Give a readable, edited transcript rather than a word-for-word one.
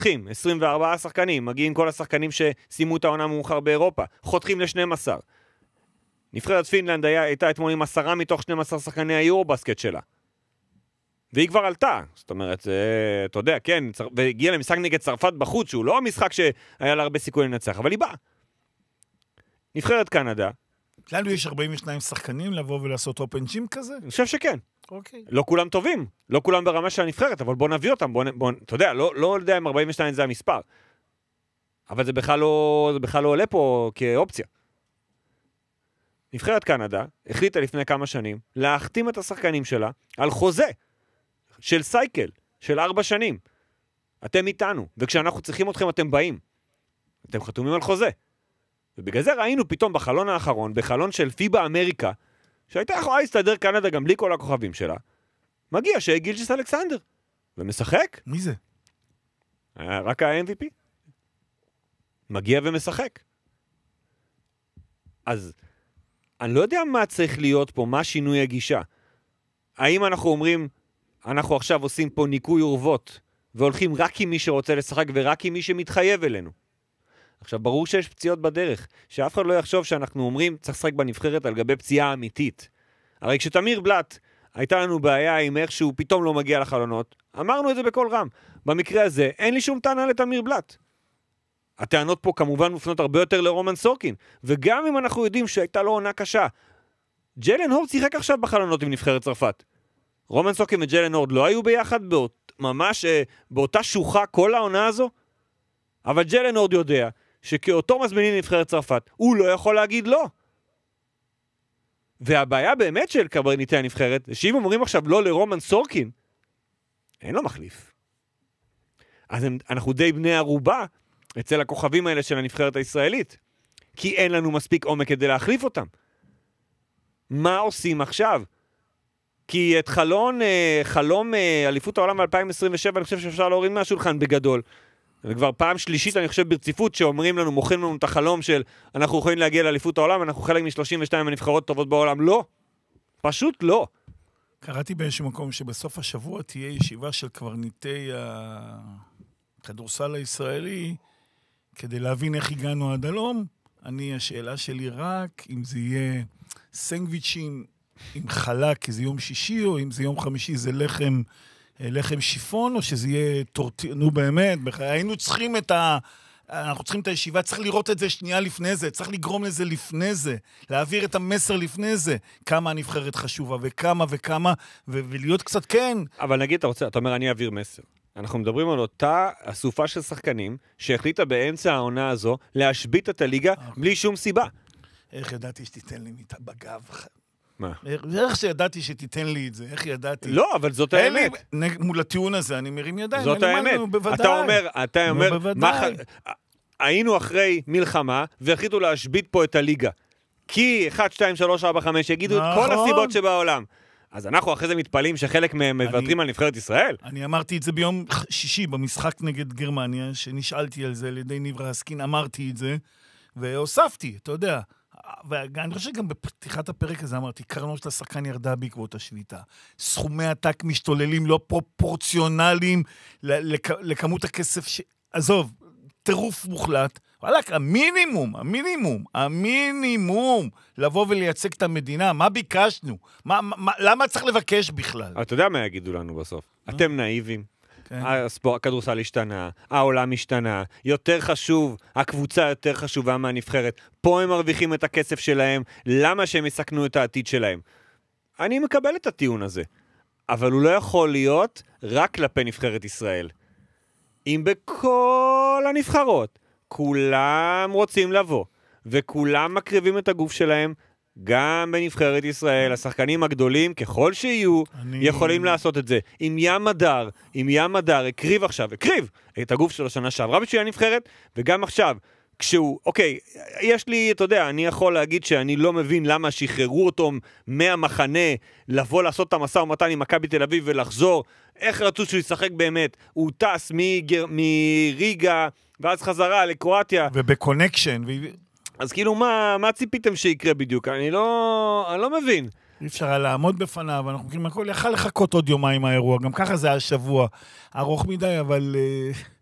חותכים, 24 שחקנים, מגיעים כל השחקנים שסיימו את העונה מאוחר באירופה, חותכים ל-12. נבחרת פינלנד הייתה אתמול עם 10 מתוך 12 שחקני היורובסקט שלה. והיא כבר עלתה, זאת אומרת, אתה יודע, כן, והגיעה למשחק נגד צרפת בחוץ, שהוא לא המשחק שהיה לה הרבה סיכוי לנצח, אבל היא באה. נבחרת קנדה. לנו יש 42 שחקנים לבוא ולעשות אופן ג'ים כזה? אני חושב שכן. אוקיי. לא כולם טובים, לא כולם ברמה של הנבחרת, אבל בוא נביא אותם, אתה יודע, לא יודע אם 42 זה המספר. אבל זה בכלל לא עולה פה כאופציה. נבחרת קנדה החליטה לפני כמה שנים להחתים את השחקנים שלה על חוזה של סייקל, של 4 שנים. אתם איתנו, וכשאנחנו צריכים אתכם אתם באים. אתם חתומים על חוזה. ובגלל זה ראינו פתאום בחלון האחרון, בחלון של פיבה אמריקה, שהייתה יכולה להסתדר קנדה גם בלי כל הכוכבים שלה, מגיע שגילג'ס אלכסנדר, ומשחק. מי זה? רק ה-MVP. מגיע ומשחק. אז אני לא יודע מה צריך להיות פה, מה שינוי הגישה. האם אנחנו אומרים, אנחנו עכשיו עושים פה ניקוי אורוות, והולכים רק עם מי שרוצה לשחק, ורק עם מי שמתחייב אלינו. עכשיו, ברור שיש פציעות בדרך, שאף אחד לא יחשוב שאנחנו אומרים, צריך לשחק בנבחרת על גבי פציעה אמיתית. הרי כשתמיר בלט, הייתה לנו בעיה עם איך שהוא פתאום לא מגיע לחלונות, אמרנו את זה בכל רם. במקרה הזה, אין לי שום טענה לתמיר בלט. הטענות פה כמובן מופנות הרבה יותר לרומן סורקין, וגם אם אנחנו יודעים שהייתה לו עונה קשה, ג'לן הורד שיחק עכשיו בחלונות עם נבחרת צרפת. רומן סורקין וג'לן הורד לא היו ביחד ממש באותה שוחה כל העונה הזו, אבל ג'לן הורד יודע שכאותו מזמינים נבחרת צרפת, הוא לא יכול להגיד לא. והבעיה באמת של קברניטי הנבחרת, זה שאם אומרים עכשיו לא לרומן סורקין, אין לו מחליף. אז אנחנו די בני ערובה אצל הכוכבים האלה של הנבחרת הישראלית, כי אין לנו מספיק עומק כדי להחליף אותם. מה עושים עכשיו? כי את חלום אליפות העולם ב-2027, אני חושב שאפשר להוריד מהשולחן בגדול. וכבר פעם שלישית, אני חושב ברציפות, שאומרים לנו, מוכרים לנו את החלום של אנחנו יכולים להגיע לאליפות העולם, אנחנו חלק מ-32 הנבחרות טובות בעולם. לא. פשוט לא. קראתי באיזשהו מקום שבסוף השבוע תהיה ישיבה של קברניטי הכדורסל הישראלי, כדי להבין איך הגענו עד הלום. השאלה שלי רק אם זה יהיה סנגוויצ'ים עם חלק, כי זה יום שישי, או אם זה יום חמישי, זה לחם שיפון, או שזה יהיה נו באמת, היינו צריכים אנחנו צריכים את הישיבה, צריך לראות את זה שנייה לפני זה, צריך לגרום לזה לפני זה, להעביר את המסר לפני זה, כמה הנבחרת חשובה, וכמה, ולהיות קצת כן. אבל נגיד, אתה אומר, אני אעביר מסר. אנחנו מדברים על אותה אסופה של שחקנים, שהחליטה באמצע העונה הזו, להשבית את הליגה, בלי שום סיבה. איך ידעתי שתיתן לי מיטה בגב? מה? איך שידעתי שתיתן לי את זה? איך ידעתי? לא, אבל זאת האמת. מול הטיעון הזה, אני מרים ידיים. זאת האמת. אתה אומר, היינו אחרי מלחמה, והחליטו להשבית פה את הליגה. כי 1, 2, 3, 4, 5 יגידו את כל הסיבות שבעולם. אז אנחנו אחרי זה מתפעלים שחלק מהם מוותרים על נבחרת ישראל. אני אמרתי את זה ביום שישי, במשחק נגד גרמניה, שנשאלתי על זה על ידי ניב רסקין, אמרתי את זה, והוספתי, אתה יודע. ואני חושב שגם בפתיחת הפרק הזה אמרתי, קרנו של השחקן ירדה בעקבות השביתה. סכומי עתק משתוללים לא פרופורציונליים לכמות הכסף עזוב, טירוף מוחלט. וואלק, המינימום, לבוא ולייצג את המדינה. מה ביקשנו? למה צריך לבקש בכלל? אתה יודע מה יגידו לנו בסוף? אתם נאיבים. הכדורסל השתנה, העולם השתנה, יותר חשוב, הקבוצה יותר חשובה מהנבחרת, פה הם מרוויחים את הכסף שלהם, למה שהם יסכנו את העתיד שלהם? אני מקבל את הטיעון הזה, אבל הוא לא יכול להיות רק כלפי נבחרת ישראל. אם בכל הנבחרות, כולם רוצים לבוא, וכולם מקריבים את הגוף שלהם, גם בנבחרת ישראל, השחקנים הגדולים, ככל שיהיו, יכולים לעשות את זה. אם ים מדר הקריב את הגוף שלו שנה שעברה בשביל הנבחרת, וגם עכשיו, כשהוא, אוקיי, יש לי, אתה יודע, אני יכול להגיד שאני לא מבין למה שחררו אותו מהמחנה, לבוא לעשות את המשא ומתן עם מכבי תל אביב ולחזור, איך רצו שהוא ישחק באמת? הוא טס מריגה, ואז חזרה לקרואטיה. ובקונקשן, אז כאילו, מה ציפיתם שיקרה בדיוק? אני לא מבין. אי אפשר לעמוד בפניו, אנחנו מכירים הכל, יכל לחכות עוד יומיים האירוע, גם ככה זה היה שבוע ארוך מדי, אבל